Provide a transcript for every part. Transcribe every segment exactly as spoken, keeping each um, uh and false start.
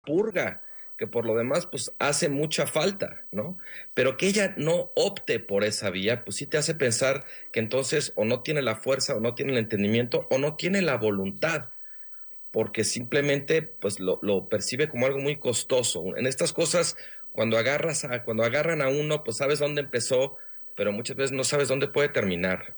purga, que por lo demás pues hace mucha falta, ¿no? Pero que ella no opte por esa vía, pues sí te hace pensar que entonces o no tiene la fuerza, o no tiene el entendimiento, o no tiene la voluntad, porque simplemente pues lo, lo percibe como algo muy costoso. En estas cosas, cuando agarras a, cuando agarran a uno, pues sabes dónde empezó, pero muchas veces no sabes dónde puede terminar.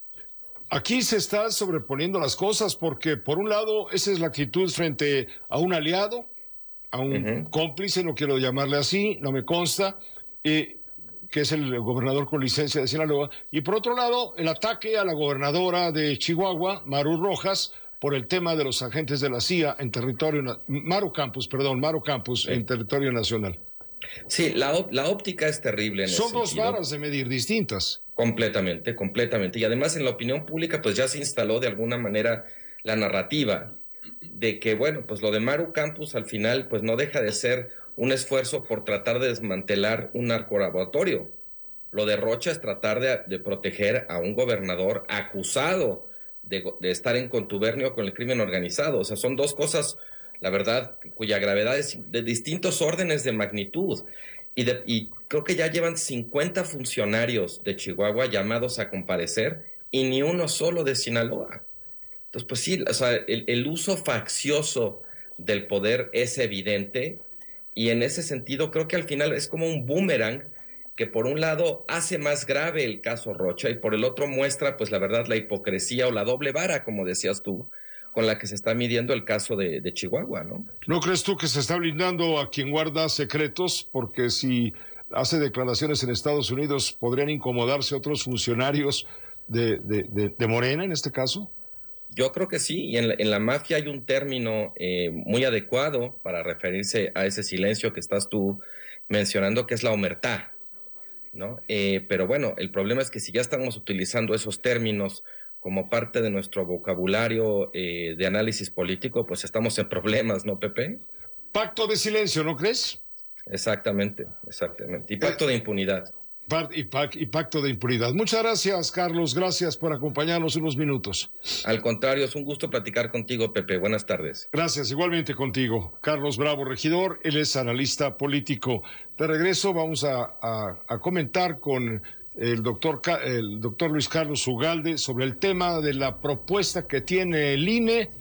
Aquí se están sobreponiendo las cosas porque, por un lado, esa es la actitud frente a un aliado, a un uh-huh. cómplice, no quiero llamarle así, no me consta, eh, que es el gobernador con licencia de Sinaloa, y por otro lado, el ataque a la gobernadora de Chihuahua, Maru Rojas, por el tema de los agentes de la C I A en territorio, Maru Campos, perdón, Maru Campos, sí. en territorio nacional. Sí, la, la óptica es terrible. En Son ese dos sentido. varas de medir distintas. Completamente, completamente. Y además en la opinión pública pues ya se instaló de alguna manera la narrativa de que, bueno, pues lo de Maru Campos al final pues no deja de ser un esfuerzo por tratar de desmantelar un narcolaboratorio. Lo de Rocha es tratar de, de proteger a un gobernador acusado de, de estar en contubernio con el crimen organizado. O sea, son dos cosas, la verdad, cuya gravedad es de distintos órdenes de magnitud. Y, de, y creo que ya llevan cincuenta funcionarios de Chihuahua llamados a comparecer y ni uno solo de Sinaloa. Entonces, pues sí, o sea, el, el uso faccioso del poder es evidente y en ese sentido creo que al final es como un boomerang que por un lado hace más grave el caso Rocha y por el otro muestra, pues la verdad, la hipocresía o la doble vara, como decías tú, con la que se está midiendo el caso de, de Chihuahua, ¿no? ¿No crees tú que se está blindando a quien guarda secretos? Porque si hace declaraciones en Estados Unidos, ¿podrían incomodarse otros funcionarios de, de, de, de Morena en este caso? Yo creo que sí, y en la, en la mafia hay un término eh, muy adecuado para referirse a ese silencio que estás tú mencionando, que es la omertá, ¿no? Eh, pero bueno, el problema es que si ya estamos utilizando esos términos como parte de nuestro vocabulario eh, de análisis político, pues estamos en problemas, ¿no, Pepe? Pacto de silencio, ¿no crees? Exactamente, exactamente. Y pacto de impunidad. Y, pac, y pacto de impunidad. Muchas gracias, Carlos. Gracias por acompañarnos unos minutos. Al contrario, es un gusto platicar contigo, Pepe. Buenas tardes. Gracias, igualmente contigo. Carlos Bravo, regidor. Él es analista político. De regreso vamos a, a, a comentar con el doctor, el doctor Luis Carlos Ugalde sobre el tema de la propuesta que tiene el I N E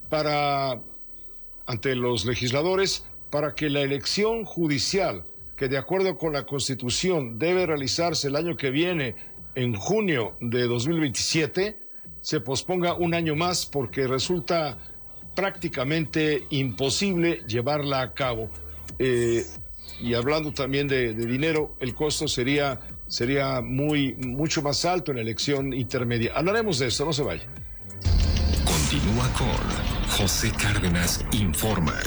para, ante los legisladores, para que la elección judicial, que de acuerdo con la Constitución debe realizarse el año que viene, en junio de dos mil veintisiete, se posponga un año más porque resulta prácticamente imposible llevarla a cabo. Eh, y hablando también de, de dinero, el costo sería, sería muy, mucho más alto en la elección intermedia. Hablaremos de esto, no se vaya. Continúa con José Cárdenas Informa.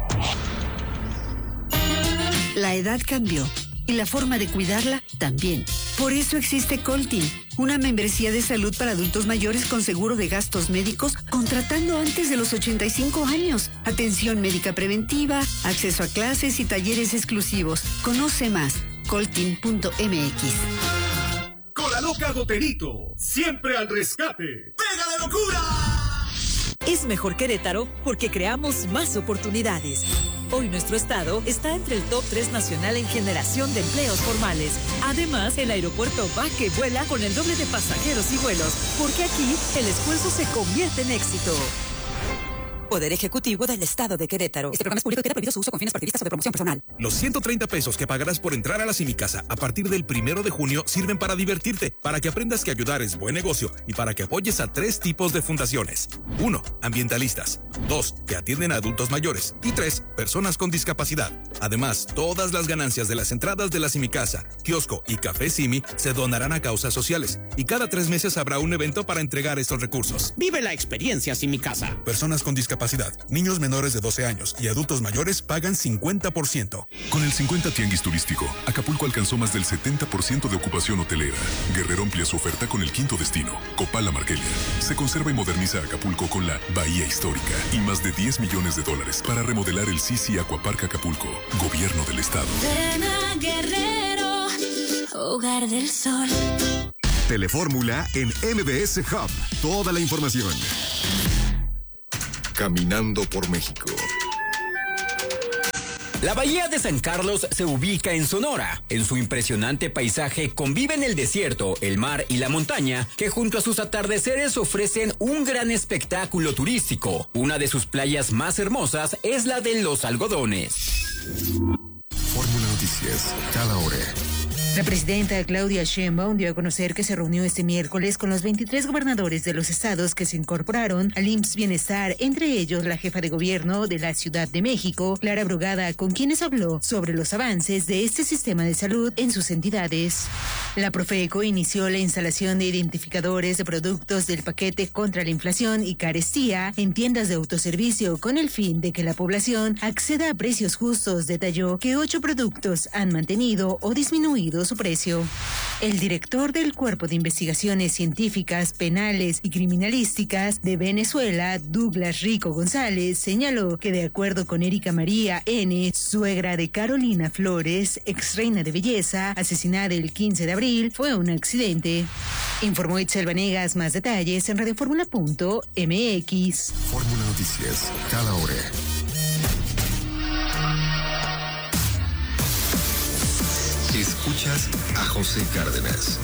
La edad cambió y la forma de cuidarla también. Por eso existe Coltin, una membresía de salud para adultos mayores con seguro de gastos médicos contratando antes de los ochenta y cinco años. Atención médica preventiva, acceso a clases y talleres exclusivos. Conoce más, coltin punto m x. Con la loca Goterito, siempre al rescate. ¡Pega de locura! Es mejor Querétaro porque creamos más oportunidades. Hoy nuestro estado está entre el top tres nacional en generación de empleos formales. Además, el aeropuerto va que vuela con el doble de pasajeros y vuelos, porque aquí el esfuerzo se convierte en éxito. Poder Ejecutivo del Estado de Querétaro. Este programa es público y queda prohibido su uso con fines partidistas o de promoción personal. Los ciento treinta pesos que pagarás por entrar a la Simicasa a partir del primero de junio sirven para divertirte, para que aprendas que ayudar es buen negocio y para que apoyes a tres tipos de fundaciones. Uno, ambientalistas. Dos, que atienden a adultos mayores. Y tres, personas con discapacidad. Además, todas las ganancias de las entradas de la Simicasa, kiosco y café Simi se donarán a causas sociales. Y cada tres meses habrá un evento para entregar estos recursos. Vive la experiencia Simicasa. Personas con discapacidad, niños menores de doce años y adultos mayores pagan cincuenta por ciento. Con el cincuenta Tianguis Turístico, Acapulco alcanzó más del setenta por ciento de ocupación hotelera. Guerrero amplía su oferta con el quinto destino, Copala Marquelia. Se conserva y moderniza Acapulco con la Bahía Histórica y más de diez millones de dólares para remodelar el Sisi Aquapark Acapulco. Gobierno del Estado. Ven a Guerrero, hogar del sol. Telefórmula en M B S Hub. Toda la información. Caminando por México. La bahía de San Carlos se ubica en Sonora. En su impresionante paisaje conviven el desierto, el mar y la montaña, que junto a sus atardeceres ofrecen un gran espectáculo turístico. Una de sus playas más hermosas es la de Los Algodones. Fórmula Noticias, cada hora. La presidenta Claudia Sheinbaum dio a conocer que se reunió este miércoles con los veintitrés gobernadores de los estados que se incorporaron al I M S S Bienestar, entre ellos la jefa de gobierno de la Ciudad de México, Clara Brugada, con quienes habló sobre los avances de este sistema de salud en sus entidades. La Profeco inició la instalación de identificadores de productos del paquete contra la inflación y carestía en tiendas de autoservicio con el fin de que la población acceda a precios justos. Detalló que ocho productos han mantenido o disminuido su precio. El director del Cuerpo de Investigaciones Científicas, Penales y Criminalísticas de Venezuela, Douglas Rico González, señaló que de acuerdo con Erika María N., suegra de Carolina Flores, ex reina de belleza, asesinada el quince de abril, fue un accidente. Informó Itzel Vanegas. Más detalles en radioformula punto m x. Fórmula Noticias, cada hora. Escuchas a José Cárdenas.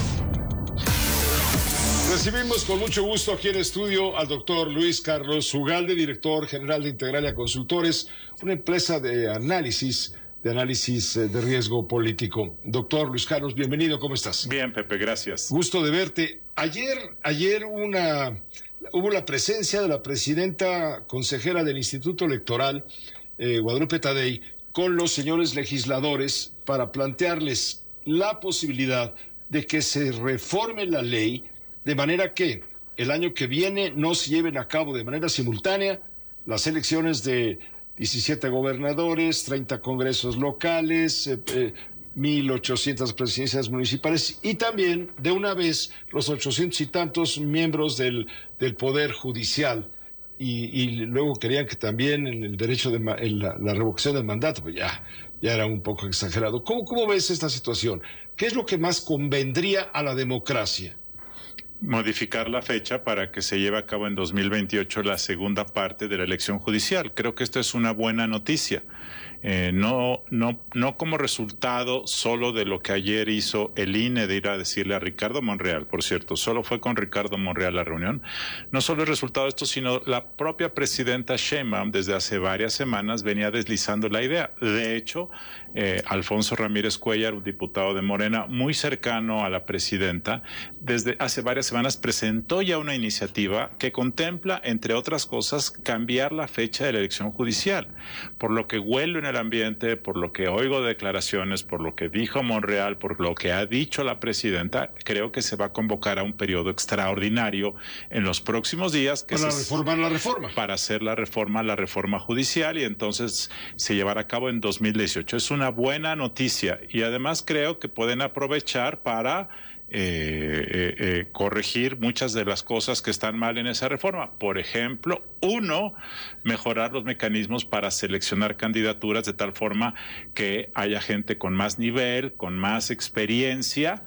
Recibimos con mucho gusto aquí en estudio al doctor Luis Carlos Ugalde, director general de Integralia Consultores, una empresa de análisis, de análisis de riesgo político. Doctor Luis Carlos, bienvenido, ¿cómo estás? Bien, Pepe, gracias. Gusto de verte. Ayer, ayer una, hubo la presencia de la presidenta consejera del Instituto Electoral, eh, Guadalupe Tadei, con los señores legisladores para plantearles la posibilidad de que se reforme la ley de manera que el año que viene no se lleven a cabo de manera simultánea las elecciones de diecisiete gobernadores, treinta congresos locales, eh, eh, mil ochocientas presidencias municipales y también de una vez los ochocientos y tantos miembros del, del Poder Judicial. Y, y luego querían que también en el derecho de en la, la revocación del mandato, pues ya, ya era un poco exagerado. ¿Cómo, ¿Cómo ves esta situación? ¿Qué es lo que más convendría a la democracia? Modificar la fecha para que se lleve a cabo en dos mil veintiocho la segunda parte de la elección judicial. Creo que esto es una buena noticia. Eh, no, no, no como resultado solo de lo que ayer hizo el I N E de ir a decirle a Ricardo Monreal, por cierto, solo fue con Ricardo Monreal la reunión. No solo el resultado de esto, sino la propia presidenta Sheinbaum desde hace varias semanas venía deslizando la idea. De hecho, eh, Alfonso Ramírez Cuellar, un diputado de Morena muy cercano a la presidenta, desde hace varias semanas presentó ya una iniciativa que contempla, entre otras cosas, cambiar la fecha de la elección judicial, por lo que huelo en el ambiente, por lo que oigo de declaraciones, por lo que dijo Monreal, por lo que ha dicho la presidenta, creo que se va a convocar a un periodo extraordinario en los próximos días que para se, reformar la reforma. Para hacer la reforma, la reforma judicial, y entonces se llevará a cabo en dos mil dieciocho. Es una buena noticia y además creo que pueden aprovechar para Eh, eh, eh, corregir muchas de las cosas que están mal en esa reforma. Por ejemplo, uno, mejorar los mecanismos para seleccionar candidaturas de tal forma que haya gente con más nivel, con más experiencia.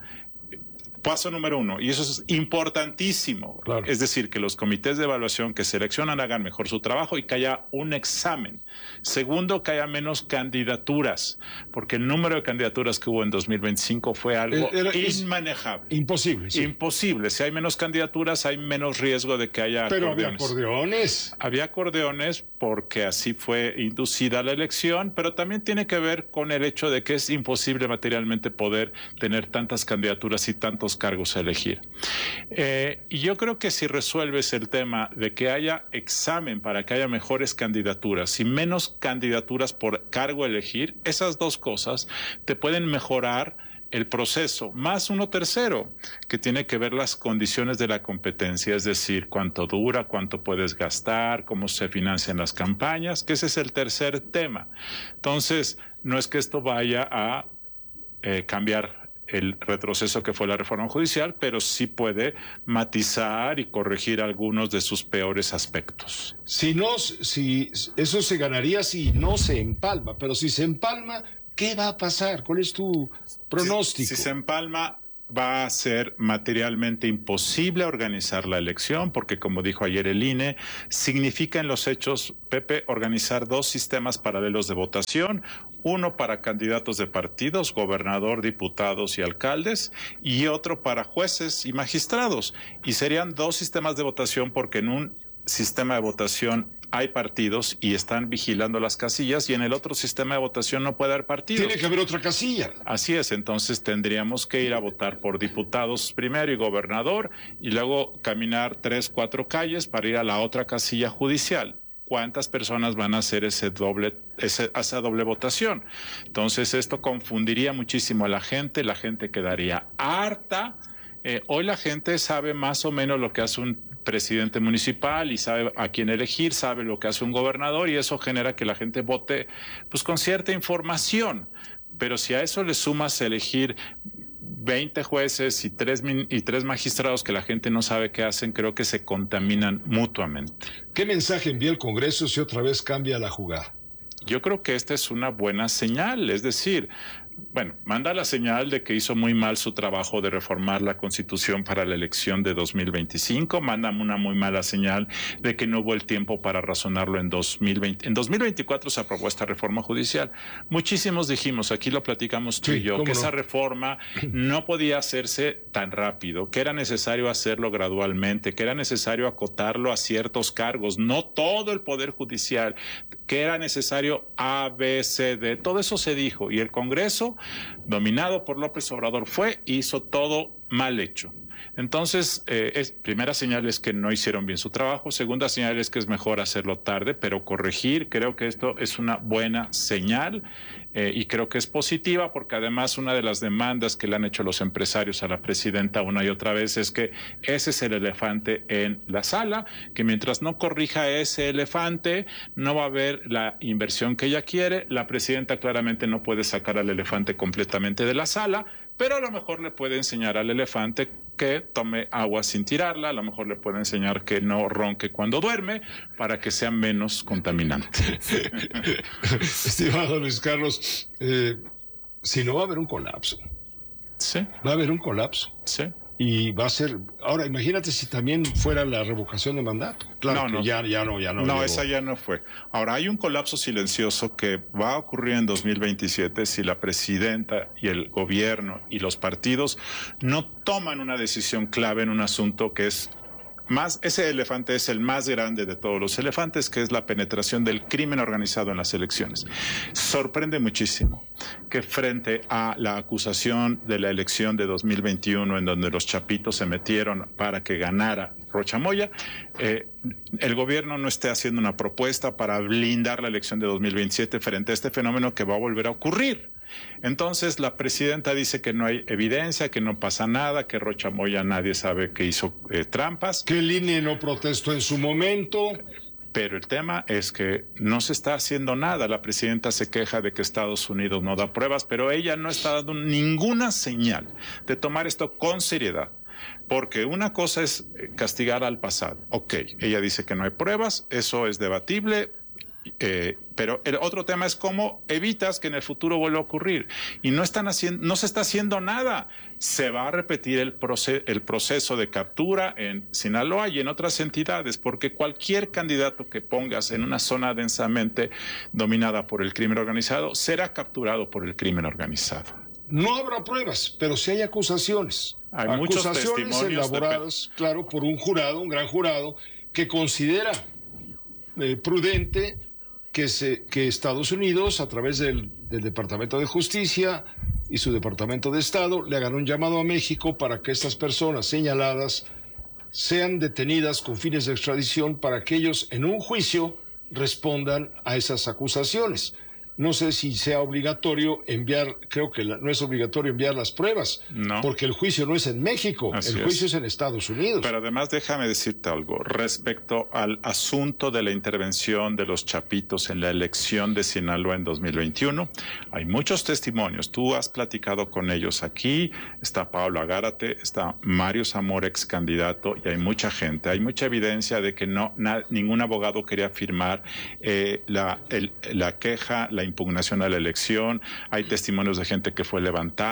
Paso número uno, y eso es importantísimo, claro. Es decir, que los comités de evaluación que seleccionan hagan mejor su trabajo y que haya un examen. Segundo, que haya menos candidaturas, porque el número de candidaturas que hubo en dos mil veinticinco fue algo Era, inmanejable. Imposible. Sí. Imposible. Si hay menos candidaturas, hay menos riesgo de que haya Pero acordeones. había acordeones. Había acordeones porque así fue inducida la elección, pero también tiene que ver con el hecho de que es imposible materialmente poder tener tantas candidaturas y tantos cargos a elegir. Eh, y yo creo que si resuelves el tema de que haya examen para que haya mejores candidaturas y menos candidaturas por cargo a elegir, esas dos cosas te pueden mejorar el proceso, más uno tercero, que tiene que ver las condiciones de la competencia, es decir, cuánto dura, cuánto puedes gastar, cómo se financian las campañas, que ese es el tercer tema. Entonces, no es que esto vaya a eh, cambiar el retroceso que fue la reforma judicial, pero sí puede matizar y corregir algunos de sus peores aspectos. Si no, si eso se ganaría si no se empalma, pero si se empalma, ¿qué va a pasar? ¿Cuál es tu pronóstico? Si, si se empalma, va a ser materialmente imposible organizar la elección, porque como dijo ayer el I N E, significa en los hechos, Pepe, organizar dos sistemas paralelos de votación, uno para candidatos de partidos, gobernador, diputados y alcaldes, y otro para jueces y magistrados. Y serían dos sistemas de votación porque en un sistema de votación hay partidos y están vigilando las casillas, y en el otro sistema de votación no puede haber partidos. Tiene que haber otra casilla. Así es, entonces tendríamos que ir a votar por diputados primero y gobernador, y luego caminar tres, cuatro calles para ir a la otra casilla judicial. ¿Cuántas personas van a hacer ese doble, ese, esa doble votación? Entonces esto confundiría muchísimo a la gente, la gente quedaría harta. Eh, hoy la gente sabe más o menos lo que hace un presidente municipal y sabe a quién elegir, sabe lo que hace un gobernador, y eso genera que la gente vote pues con cierta información. Pero si a eso le sumas elegir veinte jueces y tres, y tres magistrados que la gente no sabe qué hacen, creo que se contaminan mutuamente. ¿Qué mensaje envía el Congreso si otra vez cambia la jugada? Yo creo que esta es una buena señal, es decir, bueno, manda la señal de que hizo muy mal su trabajo de reformar la Constitución para la elección de dos mil veinticinco, manda una muy mala señal de que no hubo el tiempo para razonarlo en dos mil veinte. En dos mil veinticuatro se aprobó esta reforma judicial. Muchísimos dijimos, aquí lo platicamos tú sí, y yo, que no? esa reforma no podía hacerse tan rápido, que era necesario hacerlo gradualmente, que era necesario acotarlo a ciertos cargos, no todo el Poder Judicial, que era necesario A, B, C, D, todo eso se dijo, y el Congreso, dominado por López Obrador, fue e hizo todo mal hecho. Entonces, eh, es, primera señal es que no hicieron bien su trabajo. Segunda señal es que es mejor hacerlo tarde, pero corregir. Creo que esto es una buena señal eh, y creo que es positiva, porque además una de las demandas que le han hecho los empresarios a la presidenta una y otra vez es que ese es el elefante en la sala, que mientras no corrija ese elefante no va a haber la inversión que ella quiere. La presidenta claramente no puede sacar al elefante completamente de la sala, pero a lo mejor le puede enseñar al elefante que tome agua sin tirarla, a lo mejor le puede enseñar que no ronque cuando duerme, para que sea menos contaminante. Estimado Luis Carlos, eh, si no va a haber un colapso. Sí. Va a haber un colapso. Sí. Y va a ser, ahora imagínate si también fuera la revocación de mandato. Claro, no, que no. ya, ya no, ya no. No, llegó. Esa ya no fue. Ahora, hay un colapso silencioso que va a ocurrir en dos mil veintisiete si la presidenta y el gobierno y los partidos no toman una decisión clave en un asunto que es más, ese elefante es el más grande de todos los elefantes, que es la penetración del crimen organizado en las elecciones. Sorprende muchísimo que frente a la acusación de la elección de dos mil veintiuno, en donde los chapitos se metieron para que ganara Rocha Moya, eh, el gobierno no esté haciendo una propuesta para blindar la elección de dos mil veintisiete frente a este fenómeno que va a volver a ocurrir. Entonces la presidenta dice que no hay evidencia, que no pasa nada, que Rocha Moya nadie sabe que hizo eh, trampas. Que el I N E no protestó en su momento. Pero el tema es que no se está haciendo nada. La presidenta se queja de que Estados Unidos no da pruebas, pero ella no está dando ninguna señal de tomar esto con seriedad. Porque una cosa es castigar al pasado. Ok, ella dice que no hay pruebas, eso es debatible. Eh, pero el otro tema es cómo evitas que en el futuro vuelva a ocurrir. Y no están haciendo, no se está haciendo nada. Se va a repetir el, proce- el proceso de captura en Sinaloa y en otras entidades, porque cualquier candidato que pongas en una zona densamente dominada por el crimen organizado será capturado por el crimen organizado. No habrá pruebas, pero sí hay acusaciones. Hay muchos acusaciones testimonios elaboradas, de... claro, por un jurado, un gran jurado, que considera eh, prudente que, se, que Estados Unidos, a través del, del Departamento de Justicia y su Departamento de Estado, le hagan un llamado a México para que estas personas señaladas sean detenidas con fines de extradición para que ellos en un juicio respondan a esas acusaciones. No sé si sea obligatorio enviar, creo que la, no es obligatorio enviar las pruebas, no, porque el juicio no es en México, Así el juicio es. es en Estados Unidos. Pero además déjame decirte algo respecto al asunto de la intervención de los chapitos en la elección de Sinaloa en dos mil veintiuno. Hay muchos testimonios, tú has platicado con ellos aquí, está Pablo Agárate, está Mario Zamora, ex candidato, y hay mucha gente, hay mucha evidencia de que no na, ningún abogado quería firmar eh, la, el, la queja, la impugnación a la elección. Hay testimonios de gente que fue levantada.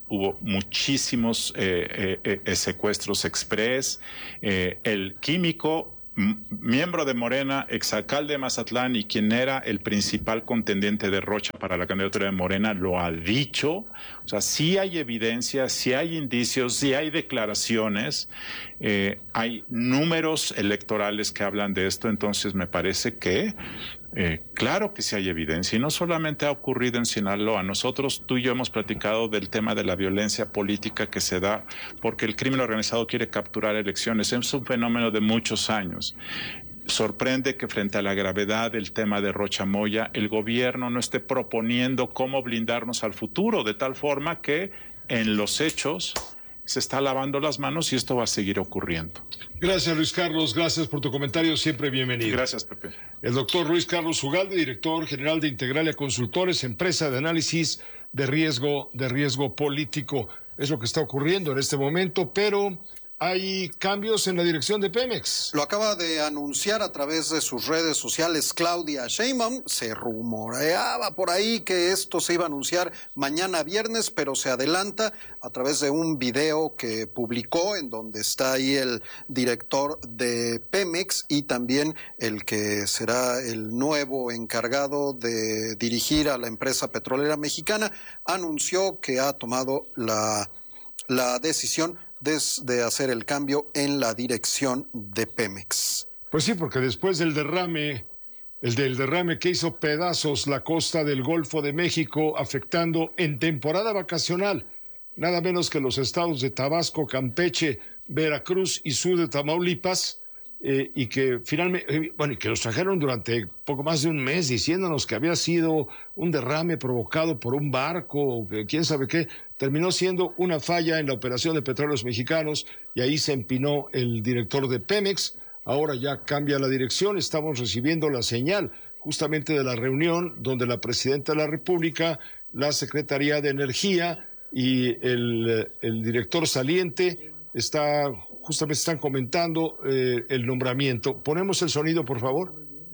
hubo muchísimos eh, eh, eh, secuestros express, eh, el químico, miembro de Morena, exalcalde de Mazatlán y quien era el principal contendiente de Rocha para la candidatura de Morena, lo ha dicho. O sea, sí hay evidencia, sí hay indicios, sí hay declaraciones, eh, hay números electorales que hablan de esto, entonces me parece que Eh, claro que sí hay evidencia y no solamente ha ocurrido en Sinaloa. Nosotros, tú y yo hemos platicado del tema de la violencia política que se da porque el crimen organizado quiere capturar elecciones. Es un fenómeno de muchos años. Sorprende que frente a la gravedad del tema de Rocha Moya, el gobierno no esté proponiendo cómo blindarnos al futuro, de tal forma que en los hechos se está lavando las manos y esto va a seguir ocurriendo. Gracias, Luis Carlos. Gracias por tu comentario. Siempre bienvenido. Gracias, Pepe. El doctor Luis Carlos Ugalde, director general de Integralia Consultores, empresa de análisis de riesgo, de riesgo político. Es lo que está ocurriendo en este momento, pero hay cambios en la dirección de Pemex. Lo acaba de anunciar a través de sus redes sociales Claudia Sheinbaum. Se rumoreaba por ahí que esto se iba a anunciar mañana viernes, pero se adelanta a través de un video que publicó en donde está ahí el director de Pemex y también el que será el nuevo encargado de dirigir a la empresa petrolera mexicana. Anunció que ha tomado la, la decisión de hacer el cambio en la dirección de Pemex. Pues sí, porque después del derrame, el del derrame que hizo pedazos la costa del Golfo de México, afectando en temporada vacacional nada menos que los estados de Tabasco, Campeche, Veracruz y sur de Tamaulipas, eh, y que finalmente, eh, bueno, y que los trajeron durante poco más de un mes diciéndonos que había sido un derrame provocado por un barco, que quién sabe qué. Terminó siendo una falla en la operación de Petróleos Mexicanos y ahí se empinó el director de Pemex. Ahora ya cambia la dirección, estamos recibiendo la señal justamente de la reunión donde la Presidenta de la República, la Secretaría de Energía y el, el director saliente está, justamente están comentando eh, el nombramiento. ¿Ponemos el sonido, por favor?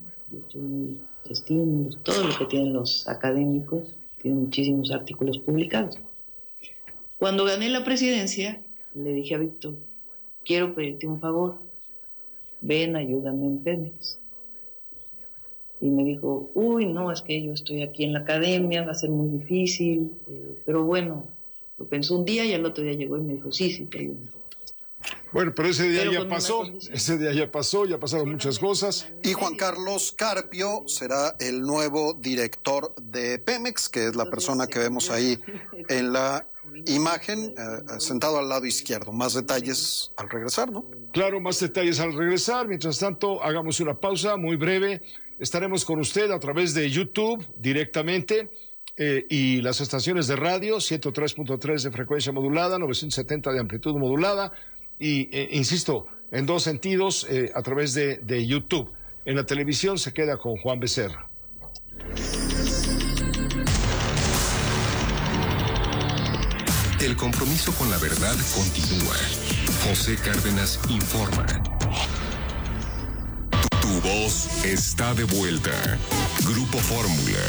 Todo lo que tienen los académicos, tienen muchísimos artículos publicados. Cuando gané la presidencia, le dije a Víctor, quiero pedirte un favor, ven, ayúdame en Pemex. Y me dijo, uy, no, es que yo estoy aquí en la academia, va a ser muy difícil, eh, pero bueno, lo pensó un día y al otro día llegó y me dijo, sí, sí, te ayudo. Bueno, pero ese día pero ya pasó, ese día ya pasó, ya pasaron muchas cosas. Y Juan Carlos Carpio será el nuevo director de Pemex, que es la persona que vemos ahí en la imagen, eh, sentado al lado izquierdo. Más detalles al regresar, ¿no? Claro, más detalles al regresar. Mientras tanto, hagamos una pausa muy breve. Estaremos con usted a través de YouTube directamente eh, y las estaciones de radio, ciento tres punto tres de frecuencia modulada, novecientos setenta de amplitud modulada y, eh, insisto, en dos sentidos eh, a través de, de YouTube. En la televisión se queda con Juan Becerra. El compromiso con la verdad continúa. José Cárdenas informa. Tu, tu voz está de vuelta. Grupo Fórmula.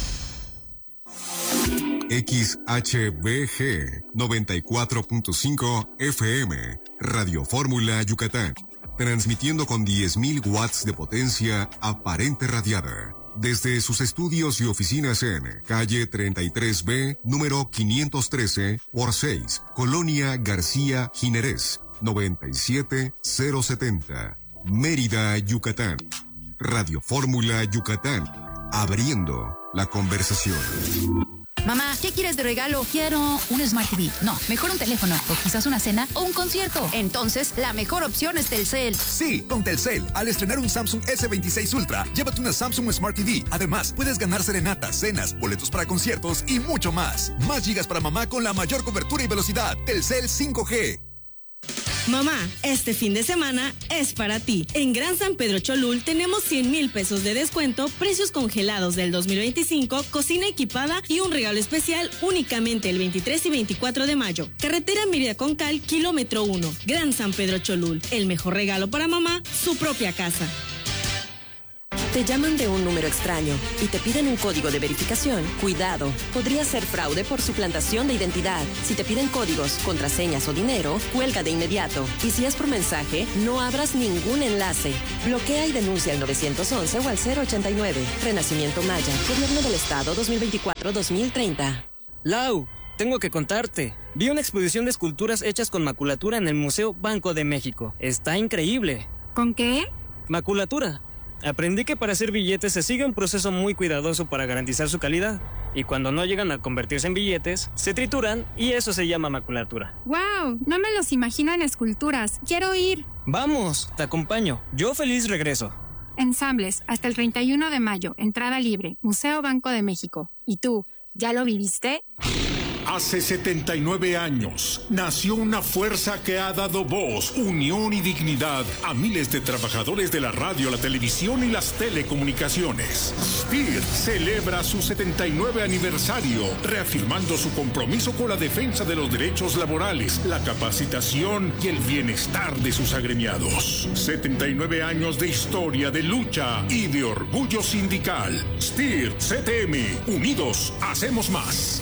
X H B G noventa y cuatro punto cinco F M. Radio Fórmula Yucatán. Transmitiendo con diez mil watts de potencia aparente radiada. Desde sus estudios y oficinas en calle treinta y tres B, número quinientos trece por seis, Colonia García Jiménez, noventa y siete mil setenta, Mérida, Yucatán. Radio Fórmula Yucatán, abriendo la conversación. Mamá, ¿qué quieres de regalo? Quiero un Smart T V. No, mejor un teléfono, o quizás una cena o un concierto. Entonces, la mejor opción es Telcel. Sí, con Telcel, al estrenar un Samsung S veintiséis Ultra, llévate una Samsung Smart T V. Además, puedes ganar serenatas, cenas, boletos para conciertos y mucho más. Más gigas para mamá con la mayor cobertura y velocidad. Telcel cinco G. Mamá, este fin de semana es para ti. En Gran San Pedro Cholul tenemos cien mil pesos de descuento, precios congelados del dos mil veinticinco, cocina equipada y un regalo especial únicamente el veintitrés y veinticuatro de mayo. Carretera Mérida Concal, kilómetro uno. Gran San Pedro Cholul. El mejor regalo para mamá, su propia casa. Te llaman de un número extraño y te piden un código de verificación. Cuidado, podría ser fraude por suplantación de identidad. Si te piden códigos, contraseñas o dinero, cuelga de inmediato. Y si es por mensaje, no abras ningún enlace. Bloquea y denuncia al nueve once o al cero ochenta y nueve. Renacimiento Maya, Gobierno del Estado dos mil veinticuatro a dos mil treinta. Lau, tengo que contarte. Vi una exposición de esculturas hechas con maculatura en el Museo Banco de México. Está increíble. ¿Con qué? Maculatura. Aprendí que para hacer billetes se sigue un proceso muy cuidadoso para garantizar su calidad. Y cuando no llegan a convertirse en billetes, se trituran y eso se llama maculatura. ¡Wow! No me los imagino en esculturas. ¡Quiero ir! Vamos, te acompaño. Yo feliz regreso. Ensambles, hasta el treinta y uno de mayo. Entrada libre. Museo Banco de México. ¿Y tú, ya lo viviste? Hace setenta y nueve años nació una fuerza que ha dado voz, unión y dignidad a miles de trabajadores de la radio, la televisión y las telecomunicaciones. S T I R celebra su setenta y nueve aniversario, reafirmando su compromiso con la defensa de los derechos laborales, la capacitación y el bienestar de sus agremiados. setenta y nueve años de historia, de lucha y de orgullo sindical. S T I R C T M, unidos hacemos más.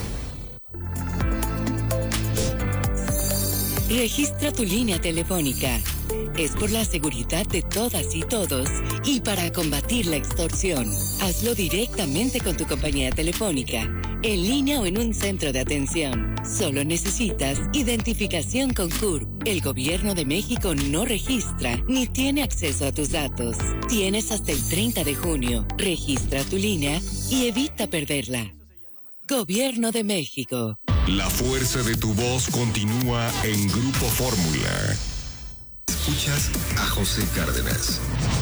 Registra tu línea telefónica. Es por la seguridad de todas y todos y para combatir la extorsión. Hazlo directamente con tu compañía telefónica, en línea o en un centro de atención. Solo necesitas identificación con C U R P. El Gobierno de México no registra ni tiene acceso a tus datos. Tienes hasta el treinta de junio. Registra tu línea y evita perderla. Gobierno de México. La fuerza de tu voz continúa en Grupo Fórmula. Escuchas a José Cárdenas.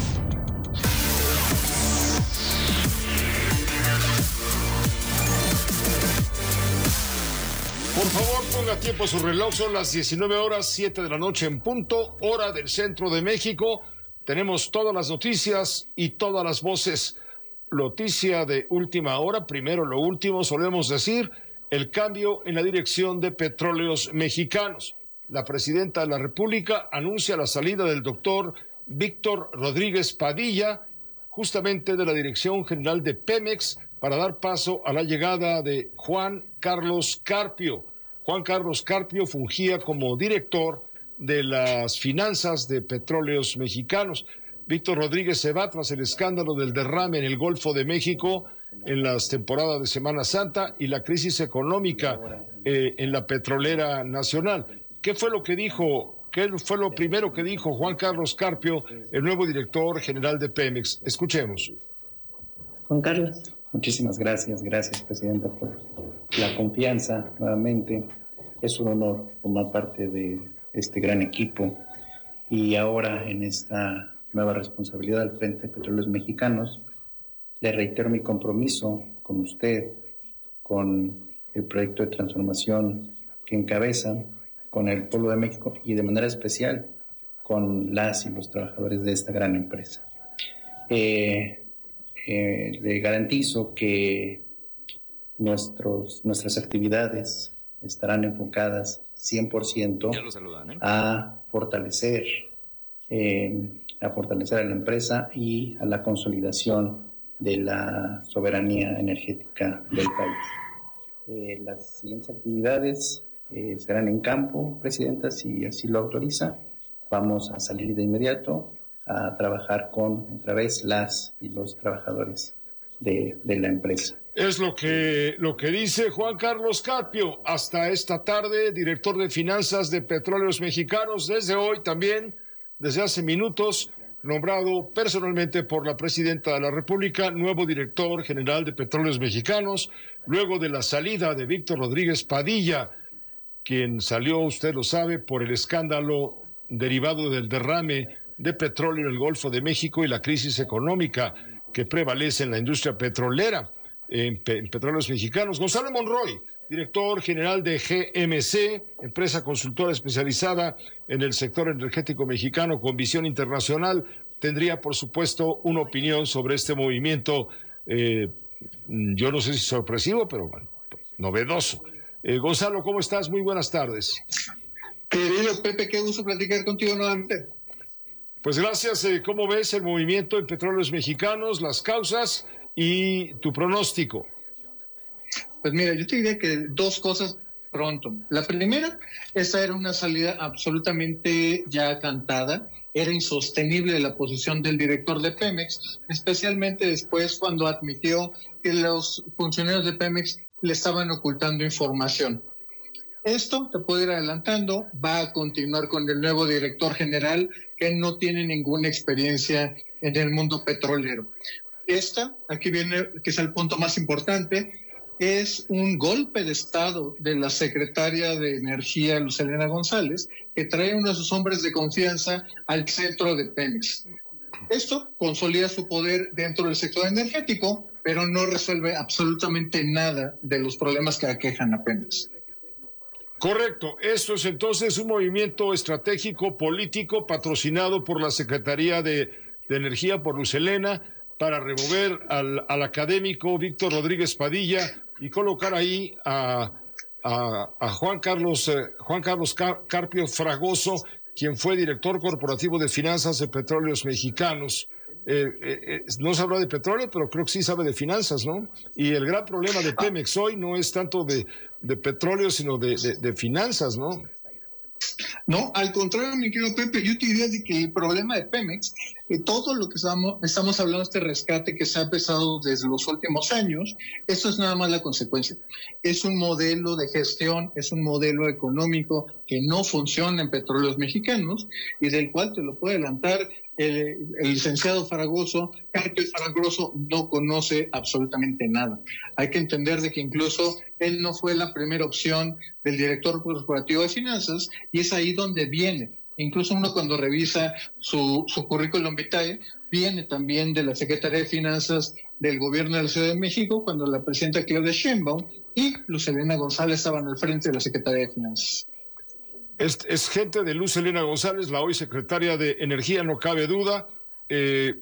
Por favor, ponga tiempo a su reloj. Son las diecinueve horas, siete de la noche en punto, hora del centro de México. Tenemos todas las noticias y todas las voces. Noticia de última hora, primero lo último, solemos decir, el cambio en la dirección de Petróleos Mexicanos. La presidenta de la República anuncia la salida del doctor Víctor Rodríguez Padilla, justamente de la Dirección General de Pemex, para dar paso a la llegada de Juan Carlos Carpio. Juan Carlos Carpio fungía como director de las finanzas de Petróleos Mexicanos. Víctor Rodríguez se va tras el escándalo del derrame en el Golfo de México en las temporadas de Semana Santa y la crisis económica eh, en la petrolera nacional. ¿Qué fue lo que dijo, qué fue lo primero que dijo Juan Carlos Carpio, el nuevo director general de Pemex? Escuchemos. Juan Carlos. Muchísimas gracias, gracias Presidenta por la confianza nuevamente. Es un honor formar parte de este gran equipo y ahora en esta nueva responsabilidad al frente de Petróleos Mexicanos, le reitero mi compromiso con usted, con el proyecto de transformación que encabeza, con el pueblo de México y de manera especial con las y los trabajadores de esta gran empresa. Eh, eh, le garantizo que nuestros, nuestras actividades estarán enfocadas cien por ciento saludan, ¿eh? a fortalecer eh, a fortalecer a la empresa y a la consolidación de la soberanía energética del país. Eh, las siguientes actividades eh, serán en campo, Presidenta, si así lo autoriza. Vamos a salir de inmediato a trabajar con, otra vez, las y los trabajadores de, de la empresa. Es lo que, lo que dice Juan Carlos Carpio, hasta esta tarde, director de finanzas de Petróleos Mexicanos, desde hoy también, desde hace minutos, nombrado personalmente por la presidenta de la República, nuevo director general de Petróleos Mexicanos, luego de la salida de Víctor Rodríguez Padilla, quien salió, usted lo sabe, por el escándalo derivado del derrame de petróleo en el Golfo de México y la crisis económica que prevalece en la industria petrolera en, Pe- en Petróleos Mexicanos. Gonzalo Monroy, director general de G M C, empresa consultora especializada en el sector energético mexicano con visión internacional, tendría, por supuesto, una opinión sobre este movimiento, eh, yo no sé si sorpresivo, pero bueno, novedoso. Eh, Gonzalo, ¿cómo estás? Muy buenas tardes. Querido Pepe, qué gusto platicar contigo nuevamente. Pues gracias. Eh, ¿Cómo ves el movimiento en Petróleos Mexicanos, las causas y tu pronóstico? Pues mira, yo te diría que dos cosas pronto. La primera, esta era una salida absolutamente ya cantada. Era insostenible la posición del director de Pemex, especialmente después cuando admitió que los funcionarios de Pemex le estaban ocultando información. Esto, te puedo ir adelantando, va a continuar con el nuevo director general que no tiene ninguna experiencia en el mundo petrolero. Esta, aquí viene, que es el punto más importante, es un golpe de estado de la secretaria de Energía, Luz Helena González, que trae uno de sus hombres de confianza al centro de Pemex. Esto consolida su poder dentro del sector energético, pero no resuelve absolutamente nada de los problemas que aquejan a Pemex. Correcto. Esto es entonces un movimiento estratégico político patrocinado por la Secretaría de, de Energía, por Luz Helena, para remover al, al académico Víctor Rodríguez Padilla y colocar ahí a, a, a Juan Carlos, eh, Juan Carlos Carpio Fragoso, quien fue director corporativo de finanzas de Petróleos Mexicanos. Eh, eh, no se habla de petróleo, pero creo que sí sabe de finanzas, ¿no? Y el gran problema de Pemex hoy no es tanto de, de petróleo, sino de, de, de finanzas, ¿no? No, al contrario, mi querido Pepe, yo te diría de que el problema de Pemex, eh, todo lo que estamos, estamos hablando de este rescate que se ha empezado desde los últimos años, eso es nada más la consecuencia. Es un modelo de gestión, es un modelo económico que no funciona en Petróleos Mexicanos y del cual te lo puede adelantar el, el licenciado Fragoso. Carpio Fragoso no conoce absolutamente nada. Hay que entender de que incluso él no fue la primera opción del director corporativo de finanzas y es ahí donde viene. Incluso uno cuando revisa su, su currículum vitae, viene también de la Secretaría de Finanzas del Gobierno de la Ciudad de México, cuando la presidenta Claudia Sheinbaum y Luz Helena González estaban al frente de la Secretaría de Finanzas. Es, es gente de Luz Helena González, la hoy secretaria de Energía, no cabe duda. Eh,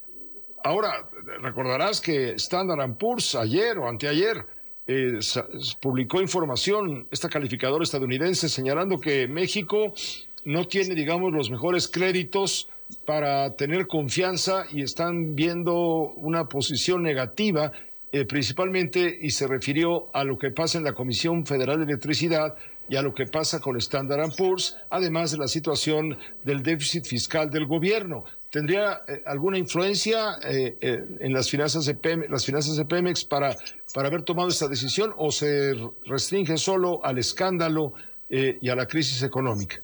ahora, recordarás que Standard and Poor's ayer o anteayer eh, publicó información, esta calificadora estadounidense, señalando que México no tiene, digamos, los mejores créditos para tener confianza y están viendo una posición negativa, eh, principalmente, y se refirió a lo que pasa en la Comisión Federal de Electricidad y a lo que pasa con Standard and Poor's, además de la situación del déficit fiscal del gobierno. ¿Tendría eh, alguna influencia eh, eh, en las finanzas de Pemex, las finanzas de Pemex para, para haber tomado esta decisión o se restringe solo al escándalo eh, y a la crisis económica?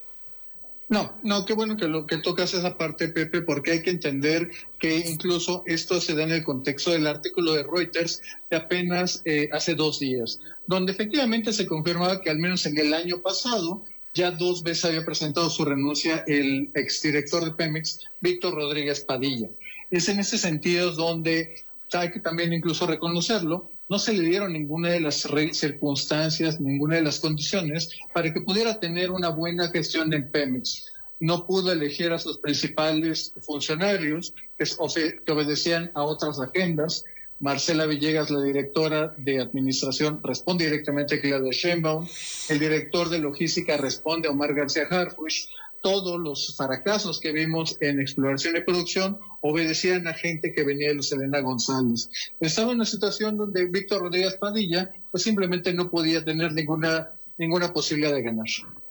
No, no, qué bueno que lo que tocas esa parte, Pepe, porque hay que entender que incluso esto se da en el contexto del artículo de Reuters de apenas eh, hace dos días, donde efectivamente se confirmaba que al menos en el año pasado ya dos veces había presentado su renuncia el exdirector de Pemex, Víctor Rodríguez Padilla. Es en ese sentido donde hay que también incluso reconocerlo, no se le dieron ninguna de las circunstancias, ninguna de las condiciones para que pudiera tener una buena gestión en Pemex. No pudo elegir a sus principales funcionarios que, que obedecían a otras agendas. Marcela Villegas, la directora de administración, responde directamente a Claudia Sheinbaum. El director de logística responde a Omar García Harfuch. Todos los fracasos que vimos en exploración y producción obedecían a gente que venía de Luz Helena González. Estaba en una situación donde Víctor Rodríguez Padilla pues simplemente no podía tener ninguna ninguna posibilidad de ganar.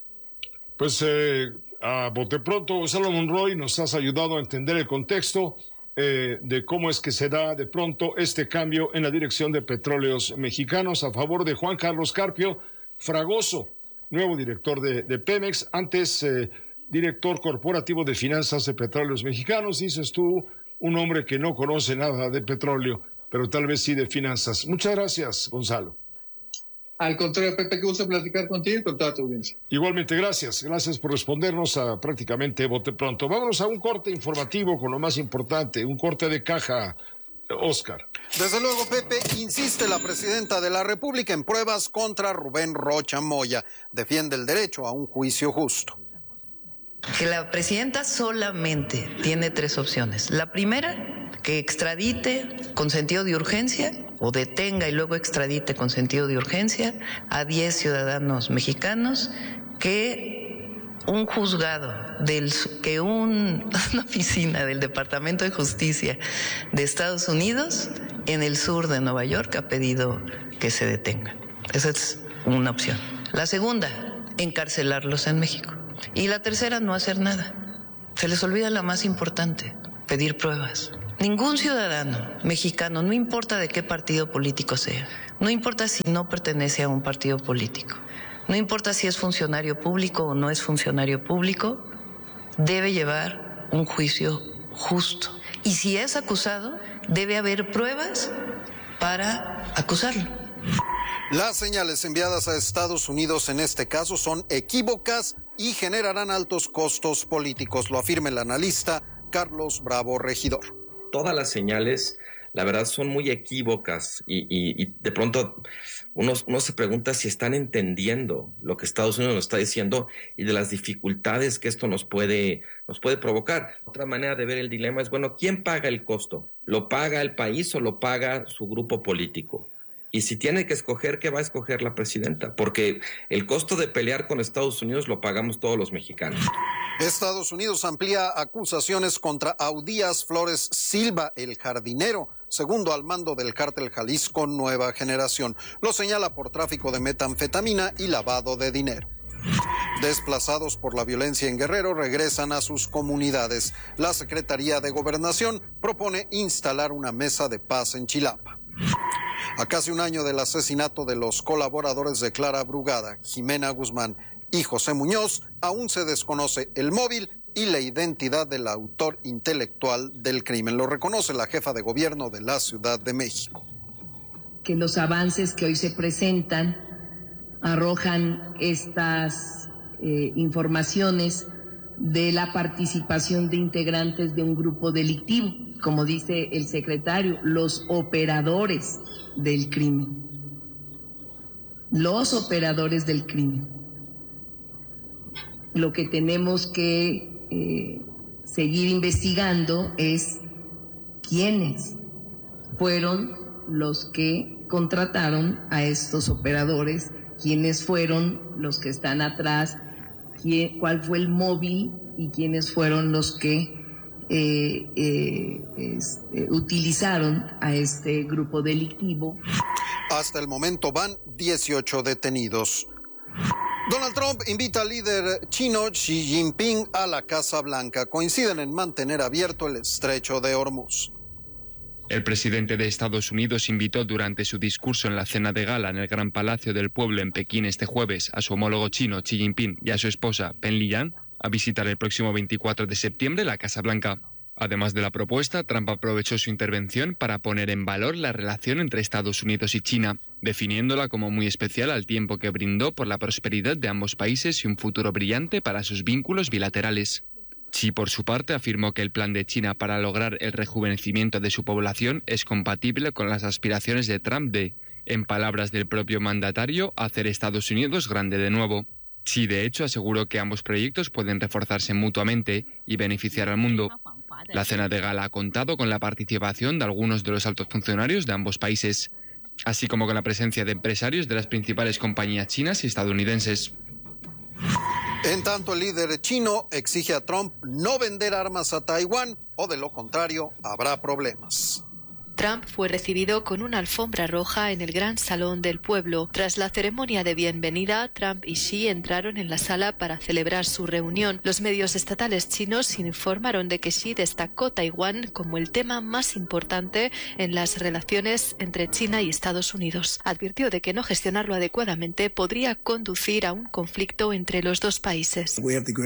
Pues eh, a bote pronto, Gonzalo Monroy, nos has ayudado a entender el contexto eh, de cómo es que se da de pronto este cambio en la dirección de Petróleos Mexicanos a favor de Juan Carlos Carpio Fragoso, nuevo director de, de Pemex, antes eh, director corporativo de finanzas de Petróleos Mexicanos. Dices tú, un hombre que no conoce nada de petróleo, pero tal vez sí de finanzas. Muchas gracias, Gonzalo. Al contrario, Pepe, que gusto platicar contigo y con toda tu audiencia. Igualmente, gracias. Gracias por respondernos a prácticamente bote pronto. Vámonos a un corte informativo con lo más importante, un corte de caja, Oscar. Desde luego, Pepe, insiste la presidenta de la República en pruebas contra Rubén Rocha Moya. Defiende el derecho a un juicio justo. Que la presidenta solamente tiene tres opciones. La primera, que extradite con sentido de urgencia o detenga y luego extradite con sentido de urgencia a diez ciudadanos mexicanos que un juzgado, del, que un, una oficina del Departamento de Justicia de Estados Unidos en el sur de Nueva York ha pedido que se detengan. Esa es una opción. La segunda, encarcelarlos en México. Y la tercera, no hacer nada. Se les olvida la más importante, pedir pruebas. Ningún ciudadano mexicano, no importa de qué partido político sea, no importa si no pertenece a un partido político, no importa si es funcionario público o no es funcionario público, debe llevar un juicio justo. Y si es acusado, debe haber pruebas para acusarlo. Las señales enviadas a Estados Unidos en este caso son equívocas y generarán altos costos políticos, lo afirma el analista Carlos Bravo Regidor. Todas las señales, la verdad, son muy equívocas y, y, y de pronto uno, uno se pregunta si están entendiendo lo que Estados Unidos nos está diciendo y de las dificultades que esto nos puede, nos puede provocar. Otra manera de ver el dilema es, bueno, ¿quién paga el costo? ¿Lo paga el país o lo paga su grupo político? Y si tiene que escoger, ¿qué va a escoger la presidenta? Porque el costo de pelear con Estados Unidos lo pagamos todos los mexicanos. Estados Unidos amplía acusaciones contra Audías Flores Silva, el jardinero, segundo al mando del cártel Jalisco Nueva Generación. Lo señala por tráfico de metanfetamina y lavado de dinero. Desplazados por la violencia en Guerrero regresan a sus comunidades. La Secretaría de Gobernación propone instalar una mesa de paz en Chilapa. A casi un año del asesinato de los colaboradores de Clara Brugada, Jimena Guzmán y José Muñoz, aún se desconoce el móvil y la identidad del autor intelectual del crimen. Lo reconoce la jefa de gobierno de la Ciudad de México. Que los avances que hoy se presentan arrojan estas eh, informaciones de la participación de integrantes de un grupo delictivo, como dice el secretario, los operadores del crimen. Los operadores del crimen. Lo que tenemos que eh, seguir investigando es quiénes fueron los que contrataron a estos operadores, quiénes fueron los que están atrás, quién, cuál fue el móvil y quiénes fueron los que eh, eh, este, utilizaron a este grupo delictivo. Hasta el momento van dieciocho detenidos. Donald Trump invita al líder chino Xi Jinping a la Casa Blanca. Coinciden en mantener abierto el estrecho de Hormuz. El presidente de Estados Unidos invitó durante su discurso en la cena de gala en el Gran Palacio del Pueblo en Pekín este jueves a su homólogo chino Xi Jinping y a su esposa Pen Liyuan a visitar el próximo veinticuatro de septiembre la Casa Blanca. Además de la propuesta, Trump aprovechó su intervención para poner en valor la relación entre Estados Unidos y China, definiéndola como muy especial al tiempo que brindó por la prosperidad de ambos países y un futuro brillante para sus vínculos bilaterales. Xi, por su parte, afirmó que el plan de China para lograr el rejuvenecimiento de su población es compatible con las aspiraciones de Trump de, en palabras del propio mandatario, hacer Estados Unidos grande de nuevo. Xi, de hecho, aseguró que ambos proyectos pueden reforzarse mutuamente y beneficiar al mundo. La cena de gala ha contado con la participación de algunos de los altos funcionarios de ambos países, así como con la presencia de empresarios de las principales compañías chinas y estadounidenses. En tanto, el líder chino exige a Trump no vender armas a Taiwán o de lo contrario habrá problemas. Trump fue recibido con una alfombra roja en el Gran Salón del Pueblo. Tras la ceremonia de bienvenida, Trump y Xi entraron en la sala para celebrar su reunión. Los medios estatales chinos informaron de que Xi destacó Taiwán como el tema más importante en las relaciones entre China y Estados Unidos. Advirtió de que no gestionarlo adecuadamente podría conducir a un conflicto entre los dos países.